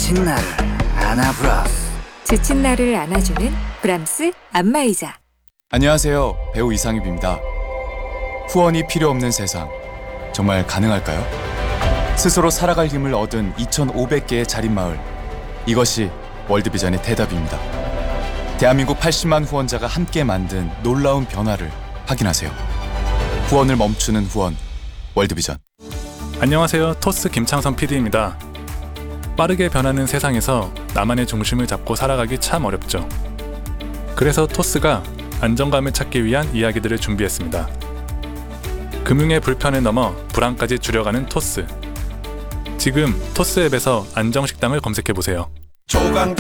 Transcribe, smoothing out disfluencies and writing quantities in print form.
지친 나를 안아브라스. 지친 나를 안아주는 브람스 안마의자. 안녕하세요. 배우 이상입입니다. 후원이 필요 없는 세상, 정말 가능할까요? 스스로 살아갈 힘을 얻은 2,500개의 자립마을, 이것이 월드비전의 대답입니다. 대한민국 80만 후원자가 함께 만든 놀라운 변화를 확인하세요. 후원을 멈추는 후원, 월드비전. 안녕하세요. 토스 김창선 PD입니다. 빠르게 변하는 세상에서 나만의 중심을 잡고 살아가기 참 어렵죠. 그래서 토스가 안정감을 찾기 위한 이야기들을 준비했습니다. 금융의 불편을 넘어 불안까지 줄여가는 토스. 지금 토스 앱에서 안정식당을 검색해보세요.